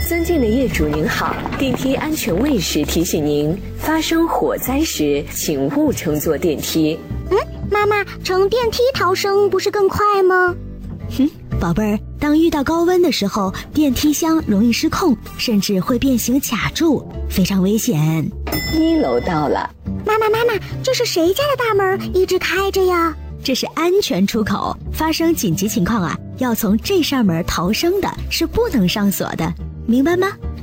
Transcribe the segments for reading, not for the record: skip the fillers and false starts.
尊敬的业主您好，电梯安全卫士提醒您，发生火灾时请勿乘坐电梯。 妈妈，乘电梯逃生不是更快吗？ 宝贝儿，当遇到高温的时候，电梯箱容易失控，甚至会变形卡住，非常危险。 1楼到了。 妈妈，这是谁家的大门一直开着呀？ 这是安全出口，发生紧急情况啊，要从这扇门逃生的，是不能上锁的，明白吗？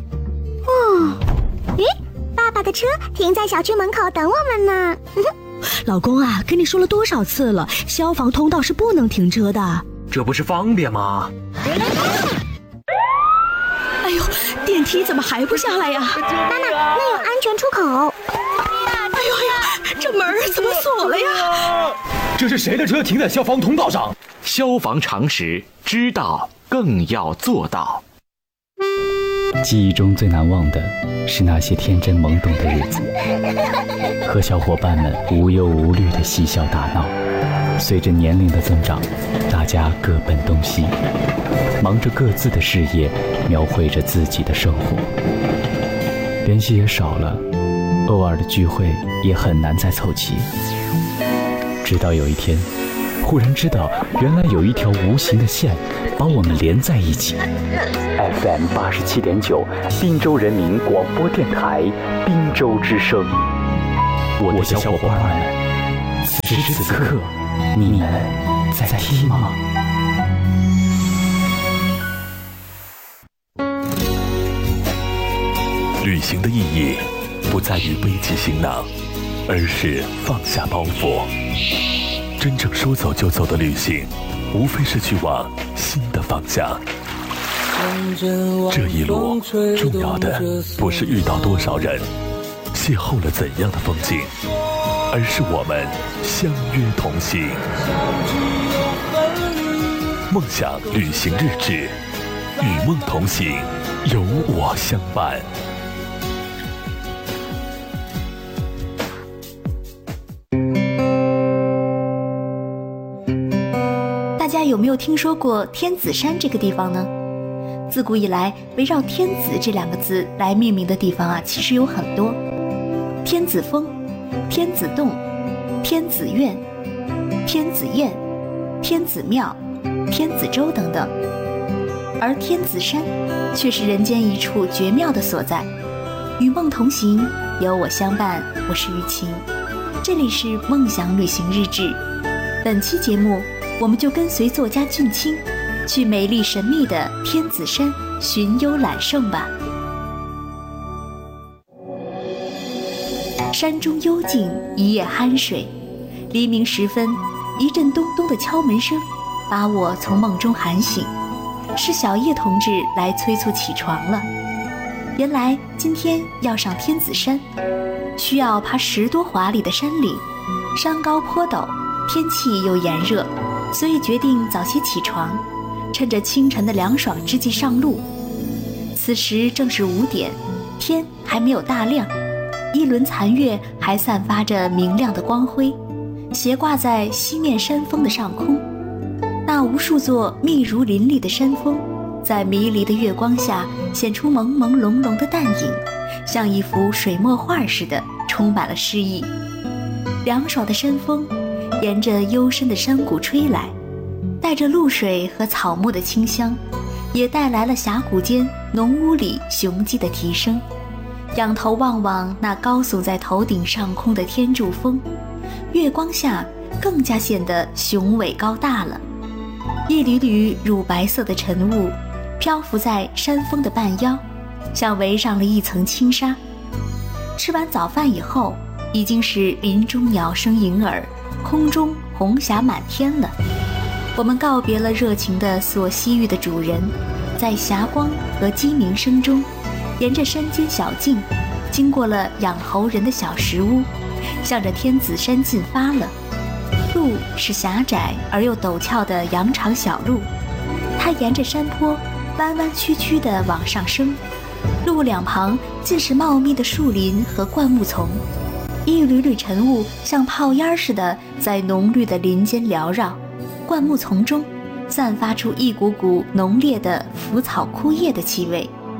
爸爸的车停在小区门口等我们呢。 老公啊，跟你说了多少次了，消防通道是不能停车的。 这不是方便吗？ 哎呦，电梯怎么还不下来呀？ 妈妈，那有安全出口。 哎呦，这门怎么锁了呀？ 这是谁的车停在消防通道上？ 消防常识，知道更要做到。 记忆中最难忘的是那些天真懵懂的日子，和小伙伴们无忧无虑的嬉笑打闹。随着年龄的增长，大家各奔东西，忙着各自的事业，描绘着自己的生活，联系也少了，偶尔的聚会也很难再凑齐。直到有一天，忽然知道原来有一条无形的线把我们连在一起。FM 87.9，滨州人民广播电台，滨州之声。我的小伙伴们，此时此刻，你们在听吗？ 旅行的意义不在于背起行囊，而是放下包袱。真正说走就走的旅行，无非是去往新的方向。这一路重要的不是遇到多少人，邂逅了怎样的风景，而是我们相约同行。梦想旅行日志，与梦同行，有我相伴。 大家有没有听说过天子山这个地方呢？自古以来，围绕天子这2个字来命名的地方啊，其实有很多：天子峰、天子洞、天子院、天子宴、天子庙、天子洲等等。而天子山却是人间一处绝妙的所在。与梦同行，有我相伴，我是雨晴，这里是梦想旅行日志。本期节目，我们就跟随作家俊清，去美丽神秘的天子山寻幽揽胜吧。山中幽静，一夜酣睡。黎明时分，一阵咚咚的敲门声把我从梦中喊醒，是小叶同志来催促起床了。原来今天要上天子山，需要爬10多华里的山岭，山高坡陡，天气又炎热，所以决定早些起床，趁着清晨的凉爽之际上路。此时正是5点，天还没有大亮，一轮残月还散发着明亮的光辉，斜挂在西面山峰的上空。那无数座密如林立的山峰，在迷离的月光下显出朦朦胧胧的淡影，像一幅水墨画似的，充满了诗意。凉爽的山风沿着幽深的山谷吹来，带着露水和草木的清香，也带来了峡谷间浓雾里雄鸡的啼声。仰头望望那高耸在头顶上空的天柱峰，月光下更加显得雄伟高大了。一缕缕乳白色的晨雾漂浮在山峰的半腰，像围上了一层轻纱。吃完早饭以后，已经是林中鸟声盈耳，空中红霞满天了。我们告别了热情的所西域的主人，在霞光和鸡鸣声中，沿着山间小径，经过了养猴人的小石屋，向着天子山进发了。路是狭窄而又陡峭的羊肠小路，它沿着山坡弯弯曲曲地往上升，路两旁尽是茂密的树林和灌木丛，一缕缕晨雾像泡烟似的在浓绿的林间缭绕，灌木丛中散发出一股股浓烈的腐草枯叶的气味，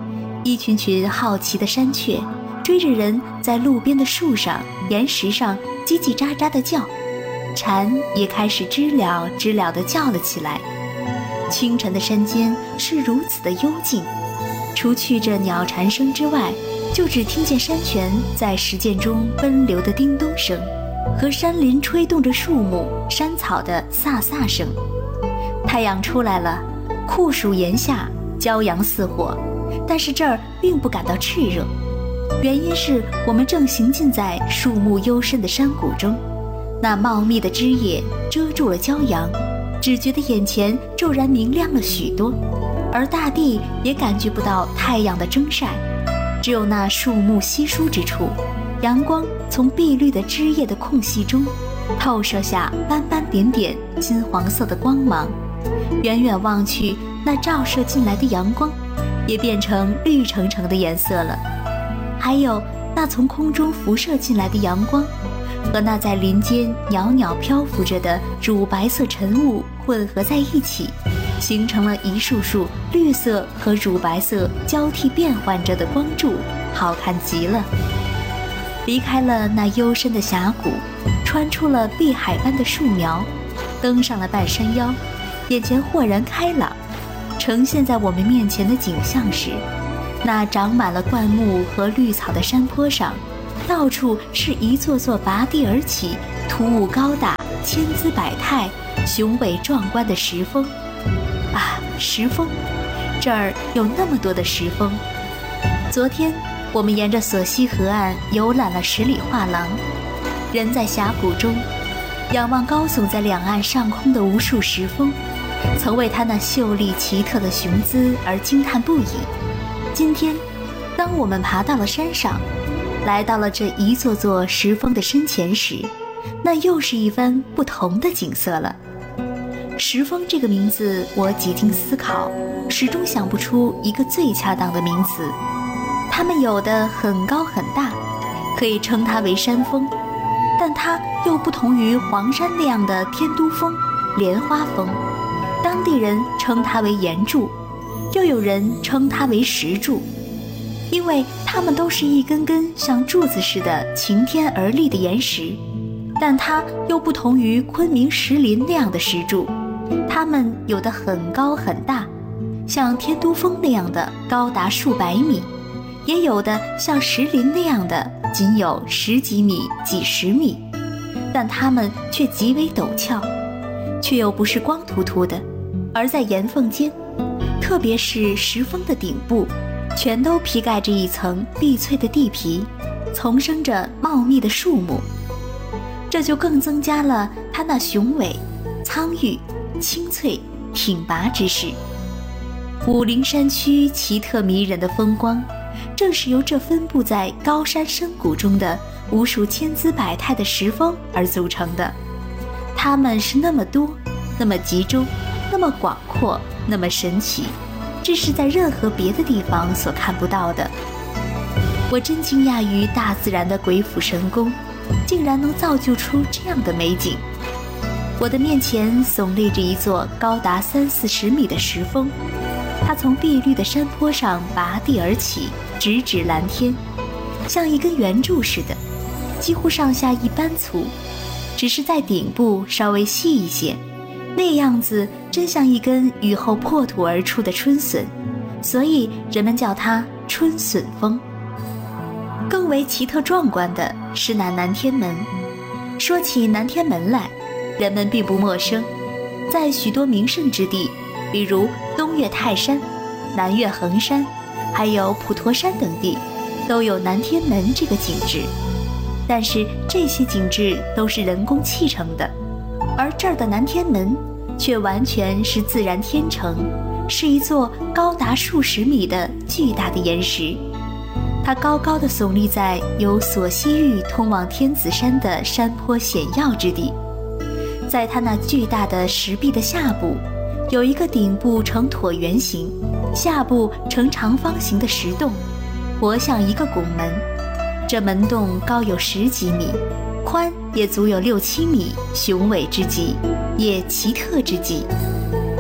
一群群好奇的山雀追着人在路边的树上、岩石上叽叽喳喳地叫，蝉也开始知了知了地叫了起来。清晨的山间是如此的幽静，除去这鸟蝉声之外，就只听见山泉在石涧中奔流的叮咚声，和山林吹动着树木、山草的飒飒声。太阳出来了，酷暑炎夏，骄阳似火，但是这儿并不感到炽热，原因是我们正行进在树木幽深的山谷中，那茂密的枝叶遮住了骄阳，只觉得眼前骤然明亮了许多，而大地也感觉不到太阳的蒸晒，只有那树木稀疏之处，阳光从碧绿的枝叶的空隙中透射下斑斑点点金黄色的光芒，远远望去，那照射进来的阳光也变成绿橙橙的颜色了。还有那从空中辐射进来的阳光和那在林间袅袅漂浮着的乳白色晨雾混合在一起，形成了一束束绿色和乳白色交替变换着的光柱，好看极了。离开了那幽深的峡谷，穿出了碧海般的树苗，登上了半山腰，眼前豁然开朗。呈现在我们面前的景象是，那长满了灌木和绿草的山坡上，到处是一座座拔地而起、突兀高大、千姿百态、雄伟壮观的石峰。啊，石峰，这儿有那么多的石峰。昨天我们沿着索溪河岸游览了10里画廊，人在峡谷中仰望高耸在两岸上空的无数石峰，曾为它那秀丽奇特的雄姿而惊叹不已。今天当我们爬到了山上，来到了这一座座石峰的身前时，那又是一番不同的景色了。石峰这个名字，我几经思考，始终想不出一个最恰当的名词。它们有的很高很大，可以称它为山峰，但它又不同于黄山那样的天都峰、莲花峰，当地人称它为岩柱，又有人称它为石柱，因为它们都是一根根像柱子似的擎天而立的岩石，但它又不同于昆明石林那样的石柱，它们有的很高很大，像天都峰那样的高达数百米，也有的像石林那样的仅有10几米、几十米，但它们却极为陡峭，却又不是光秃秃的，而在岩缝间，特别是石峰的顶部，全都披盖着一层碧翠的地皮，丛生着茂密的树木，这就更增加了它那雄伟、苍郁、清脆、挺拔之势。武陵山区奇特迷人的风光，正是由这分布在高山深谷中的无数千姿百态的石峰而组成的。它们是那么多，那么集中，那么广阔，那么神奇，这是在任何别的地方所看不到的。我真惊讶于大自然的鬼斧神工，竟然能造就出这样的美景。我的面前耸立着一座高达30-40米的石峰，它从碧绿的山坡上拔地而起，直指蓝天，像一根圆柱似的，几乎上下一般粗，只是在顶部稍微细一些，那样子真像一根雨后破土而出的春笋，所以人们叫它春笋峰。更为奇特壮观的是那南天门。说起南天门来，人们并不陌生，在许多名胜之地，比如东岳泰山、南岳衡山，还有普陀山等地，都有南天门这个景致。但是这些景致都是人工砌成的，而这儿的南天门却完全是自然天成，是一座高达数十米的巨大的岩石。它高高地耸立在由索溪峪通往天子山的山坡险要之地，在它那巨大的石壁的下部，有一个顶部呈椭圆形，下部呈长方形的石洞，活像一个拱门。这门洞高有10几米，宽也足有6-7米，雄伟之极，也奇特之极。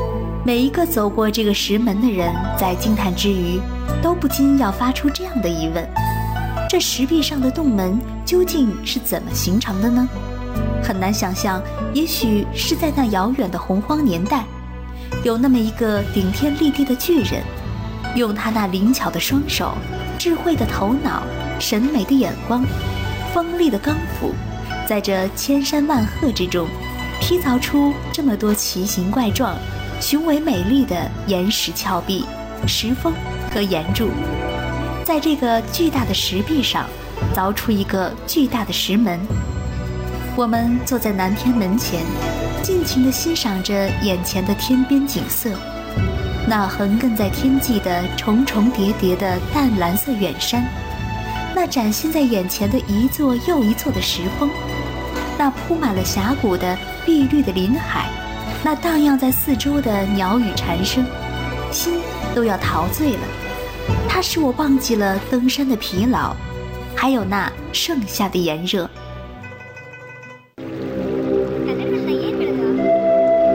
每一个走过这个石门的人，在惊叹之余，都不禁要发出这样的疑问：这石壁上的洞门究竟是怎么形成的呢？很难想象，也许是在那遥远的洪荒年代，有那么一个顶天立地的巨人，用他那灵巧的双手、智慧的头脑、审美的眼光、锋利的钢斧，在这千山万壑之中，劈凿出这么多奇形怪状、雄伟美丽的岩石峭壁、石峰和岩柱，在这个巨大的石壁上凿出一个巨大的石门。我们坐在南天门前，尽情地欣赏着眼前的天边景色，那横亘在天际的重重叠叠的淡蓝色远山，那展现在眼前的一座又一座的石峰，那铺满了峡谷的碧绿的林海，那荡漾在四周的鸟语蝉声，心都要陶醉了。它使我忘记了登山的疲劳，还有那盛夏的炎热。